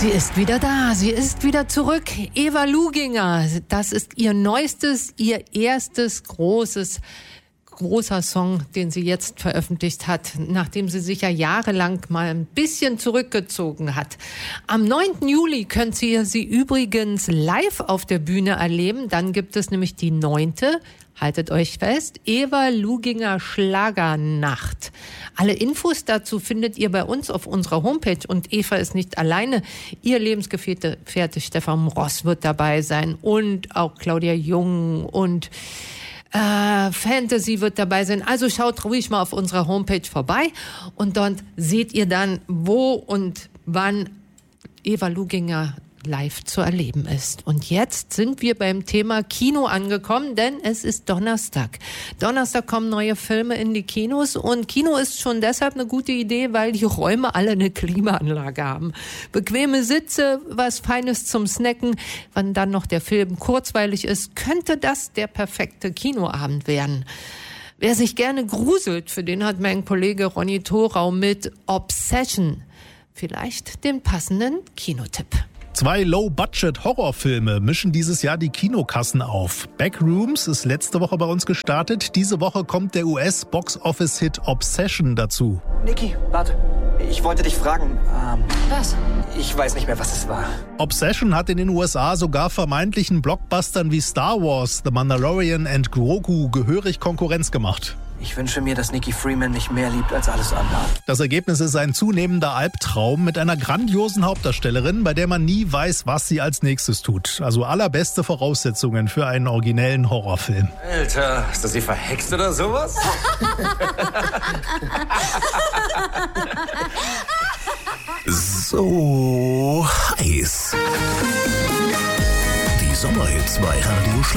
Sie ist wieder da, sie ist wieder zurück. Eva Luginger, das ist ihr erstes großer Song, den sie jetzt veröffentlicht hat, nachdem sie sich ja jahrelang mal ein bisschen zurückgezogen hat. Am 9. Juli könnt ihr sie übrigens live auf der Bühne erleben. Dann gibt es nämlich die 9., haltet euch fest, Eva Luginger Schlagernacht. Alle Infos dazu findet ihr bei uns auf unserer Homepage. Und Eva ist nicht alleine. Ihr Lebensgefährte Stefan Ross wird dabei sein und auch Claudia Jung und Fantasy wird dabei sein. Also schaut ruhig mal auf unserer Homepage vorbei und dort seht ihr dann, wo und wann Eva Luginger live zu erleben ist. Und jetzt sind wir beim Thema Kino angekommen, denn es ist Donnerstag. Donnerstag kommen neue Filme in die Kinos und Kino ist schon deshalb eine gute Idee, weil die Räume alle eine Klimaanlage haben. Bequeme Sitze, was Feines zum Snacken. Wenn dann noch der Film kurzweilig ist, könnte das der perfekte Kinoabend werden. Wer sich gerne gruselt, für den hat mein Kollege Ronny Thorau mit Obsession vielleicht den passenden Kinotipp. 2 Low-Budget-Horrorfilme mischen dieses Jahr die Kinokassen auf. Backrooms ist letzte Woche bei uns gestartet. Diese Woche kommt der US-Box-Office-Hit Obsession dazu. Niki, warte. Ich wollte dich fragen. Was? Ich weiß nicht mehr, was es war. Obsession hat in den USA sogar vermeintlichen Blockbustern wie Star Wars, The Mandalorian und Grogu gehörig Konkurrenz gemacht. Ich wünsche mir, dass Nikki Freeman mich mehr liebt als alles andere. Das Ergebnis ist ein zunehmender Albtraum mit einer grandiosen Hauptdarstellerin, bei der man nie weiß, was sie als nächstes tut. Also allerbeste Voraussetzungen für einen originellen Horrorfilm. Alter, ist das sie verhext oder sowas? So heiß. Die Sommerhits bei Radio